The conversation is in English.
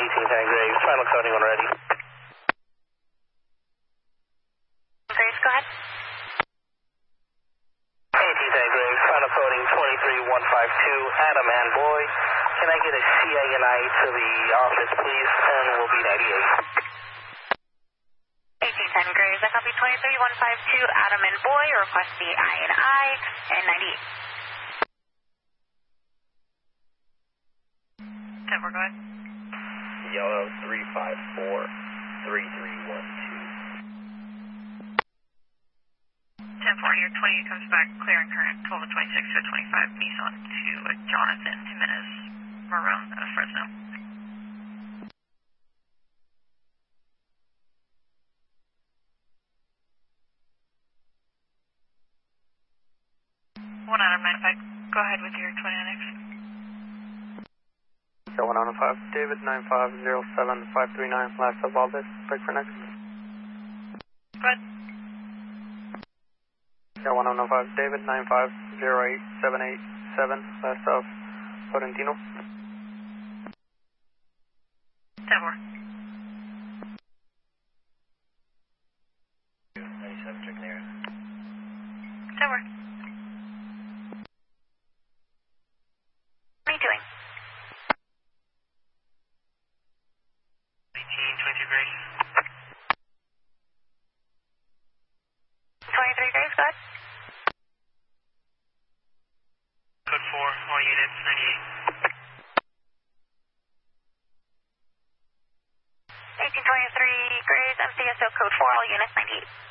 1810 Graves, final coding when ready. Graves, go ahead. 1810 Graves, final coding 23152, Adam and Boy. Can I get a CANI to the office, please? And we'll be 98. 1810 Graves, I copy 23152, Adam and Boy, request the INI, and 98. Denver, go ahead. Yellow 354-3312. 10-4, your 28 comes back, clearing current, 12 to 26 to 25, Nissan to Jonathan Jimenez, Marone, Fresno. One out of 95, go ahead with your 29X. So 105, David 9507539, last of all this, break for next. Go ahead. Yeah, 105, David 9508787, last of Florentino. 10-4. 97, check there. 10-4. What are you doing? 1822 Grace. 23 Graves, go ahead. Code 4, all units, 98. 1823 Graves, MCSO code 4, all units 98.